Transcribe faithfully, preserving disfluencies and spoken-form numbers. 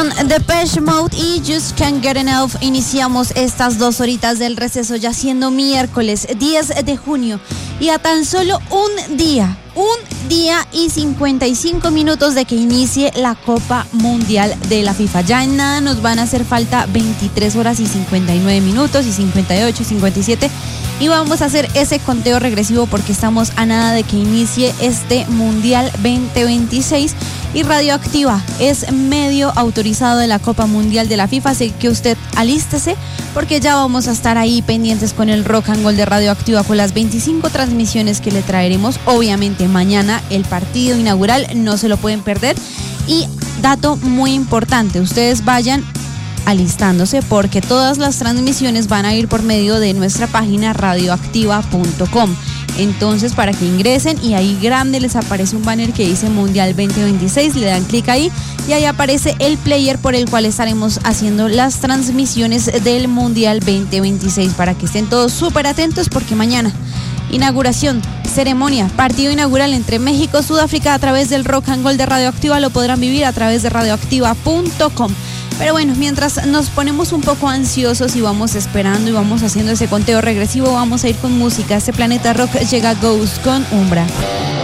Depeche Mode y Just Can't Get Enough. Iniciamos estas dos horitas del receso ya siendo miércoles diez de junio y a tan solo un día, un día y cincuenta y cinco minutos de que inicie la Copa Mundial de la FIFA. Ya en nada nos van a hacer falta veintitrés horas y cincuenta y nueve minutos y cincuenta y ocho y cincuenta y siete y vamos a hacer ese conteo regresivo porque estamos a nada de que inicie este Mundial veinte veintiséis. Y Radioactiva es medio autorizado de la Copa Mundial de la FIFA, así que usted alístese porque ya vamos a estar ahí pendientes con el Rock and Roll de Radioactiva con las veinticinco transmisiones que le traeremos. Obviamente mañana el partido inaugural, no se lo pueden perder. Y dato muy importante, ustedes vayan alistándose porque todas las transmisiones van a ir por medio de nuestra página radioactiva punto com. Entonces, para que ingresen y ahí grande les aparece un banner que dice Mundial veinte veintiséis, le dan clic ahí y ahí aparece el player por el cual estaremos haciendo las transmisiones del Mundial veinte veintiséis para que estén todos súper atentos porque mañana inauguración, ceremonia, partido inaugural entre México y Sudáfrica a través del Rock and Roll de Radioactiva, lo podrán vivir a través de radioactiva punto com. Pero bueno, mientras nos ponemos un poco ansiosos y vamos esperando y vamos haciendo ese conteo regresivo, vamos a ir con música. Este Planeta Rock llega Ghost con Umbra.